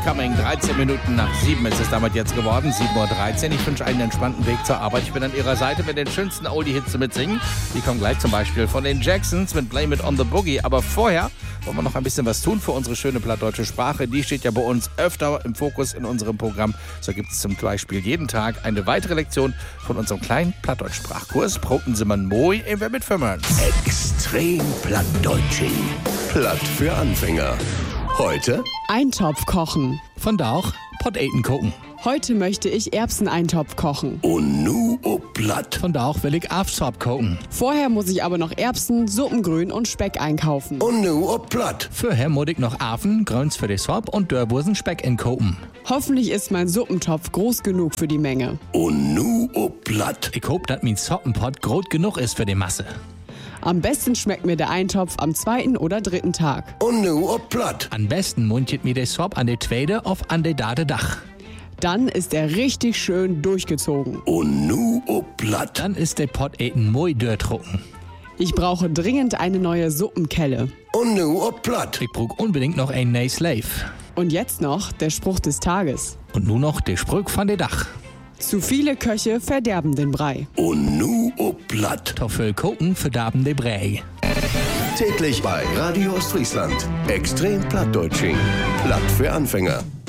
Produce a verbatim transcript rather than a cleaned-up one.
Upcoming, dreizehn Minuten nach sieben ist es damit jetzt geworden, sieben Uhr dreizehn. Ich wünsche einen entspannten Weg zur Arbeit. Ich bin an Ihrer Seite mit den schönsten Oldie-Hits zu mitsingen. Die kommen gleich zum Beispiel von den Jacksons mit Blame It on the Boogie. Aber vorher wollen wir noch ein bisschen was tun für unsere schöne plattdeutsche Sprache. Die steht ja bei uns öfter im Fokus in unserem Programm. So gibt es zum Beispiel jeden Tag eine weitere Lektion von unserem kleinen Plattdeutsch-Sprachkurs. Proten Sie man moi, wer mit Firmern. Extrem Plattdeutsching. Platt für Anfänger. Heute Eintopf kochen. Von da auch Potaten gucken. Heute möchte ich Erbseneintopf kochen. und nu ob Platt. Von da auch will ich Afsop gucken. Vorher muss ich aber noch Erbsen, Suppengrün und Speck einkaufen. Und nu ob Platt. Vorher muss ich noch Afen, Gröns für die Sop und Dörrwursen Speck inkopen. Hoffentlich ist mein Suppentopf groß genug für die Menge. Und nu ob Platt. Ich hoop, dass mein Soppenpot groß genug ist für die Masse. Am besten schmeckt mir der Eintopf am zweiten oder dritten Tag. Und nu ob Platt. Am besten mundet mir der Sop an der zweite auf an der date Dach. Dann ist er richtig schön durchgezogen. Und nu ob Platt. Dann ist der Pot eten moi dörrtrocken. Ich brauche dringend eine neue Suppenkelle. Und nu ob Platt. Ich brauch unbedingt noch ein neue Slave. Und jetzt noch der Spruch des Tages. Und nun noch der Sprück von der Dach. Zu viele Köche verderben den Brei. Und nu ob Platt. Toffel gucken verdarben de Brei. Täglich bei Radio Ostfriesland. Extrem Plattdeutsching. Platt für Anfänger.